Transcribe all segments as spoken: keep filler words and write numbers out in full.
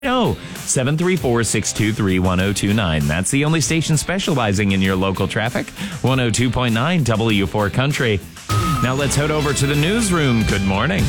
No, seven three four, six two three, one zero two nine. That's the only station specializing in your local traffic. one oh two point nine W four Country. Now let's head over to the newsroom. Good morning.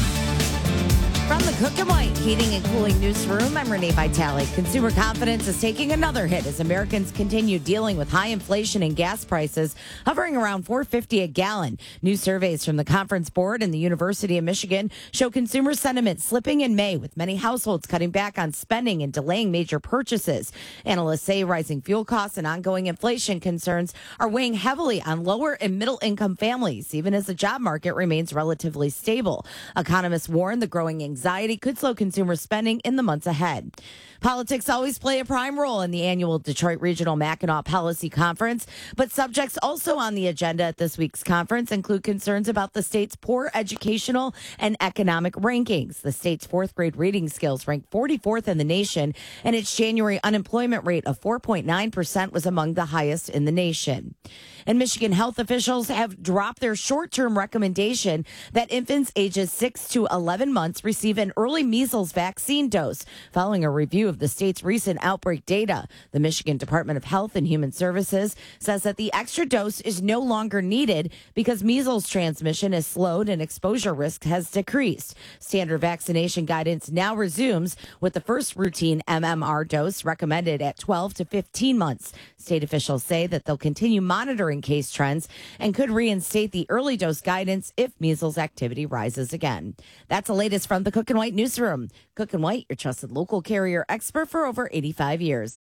From the Cook and White Heating and Cooling Newsroom, I'm Renee Vitale. Consumer confidence is taking another hit as Americans continue dealing with high inflation and gas prices hovering around four dollars and fifty cents a gallon. New surveys from the Conference Board and the University of Michigan show consumer sentiment slipping in May, with many households cutting back on spending and delaying major purchases. Analysts say rising fuel costs and ongoing inflation concerns are weighing heavily on lower and middle income families, even as the job market remains relatively stable. Economists warn the growing anxiety could slow consumer spending in the months ahead. Politics always play a prime role in the annual Detroit Regional Mackinac Policy Conference, but subjects also on the agenda at this week's conference include concerns about the state's poor educational and economic rankings. The state's fourth grade reading skills ranked forty-fourth in the nation, and its January unemployment rate of four point nine percent was among the highest in the nation. And Michigan health officials have dropped their short-term recommendation that infants ages six to eleven months receive an early measles vaccine dose following a review of the state's recent outbreak data. The Michigan Department of Health and Human Services says that the extra dose is no longer needed because measles transmission has slowed and exposure risk has decreased. Standard vaccination guidance now resumes, with the first routine M M R dose recommended at twelve to fifteen months. State officials say that they'll continue monitoring case trends and could reinstate the early dose guidance if measles activity rises again. That's the latest from the Cook and White Newsroom. Cook and White, your trusted local carrier expert for over eighty-five years.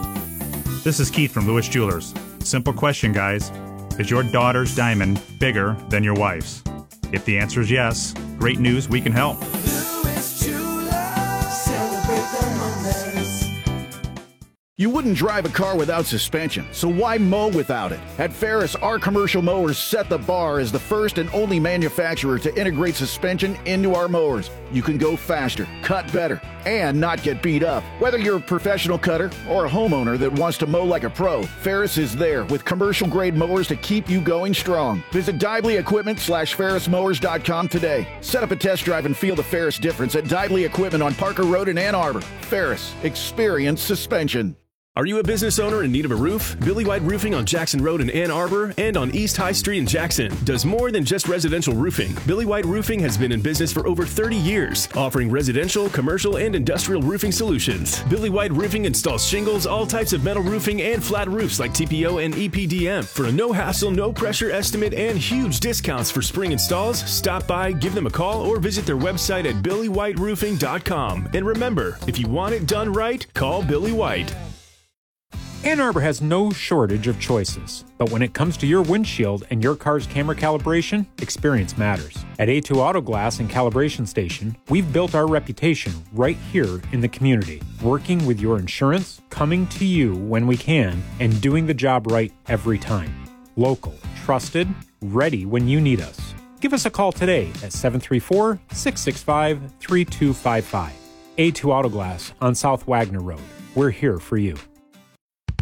This is Keith from Lewis Jewelers. Simple question, guys. Is your daughter's diamond bigger than your wife's? If the answer is yes, great news, we can help. Lewis Jewelers, celebrate the moments. You wouldn't drive a car without suspension, so why mow without it? At Ferris, our commercial mowers set the bar as the first and only manufacturer to integrate suspension into our mowers. You can go faster, cut better, and not get beat up. Whether you're a professional cutter or a homeowner that wants to mow like a pro, Ferris is there with commercial-grade mowers to keep you going strong. Visit Dively Equipment slash Ferris Mowers dot com today. Set up a test drive and feel the Ferris difference at Dively Equipment on Parker Road in Ann Arbor. Ferris, experience suspension. Are you a business owner in need of a roof? Billy White Roofing on Jackson Road in Ann Arbor and on East High Street in Jackson does more than just residential roofing. Billy White Roofing has been in business for over thirty years, offering residential, commercial, and industrial roofing solutions. Billy White Roofing installs shingles, all types of metal roofing, and flat roofs like T P O and E P D M. For a no-hassle, no-pressure estimate and huge discounts for spring installs, stop by, give them a call, or visit their website at billy white roofing dot com. And remember, if you want it done right, call Billy White. Ann Arbor has no shortage of choices, but when it comes to your windshield and your car's camera calibration, experience matters. At A two Auto Glass and Calibration Station, we've built our reputation right here in the community, working with your insurance, coming to you when we can, and doing the job right every time. Local, trusted, ready when you need us. Give us a call today at seven three four, six six five, three two five five. A two Auto Glass on South Wagner Road. We're here for you.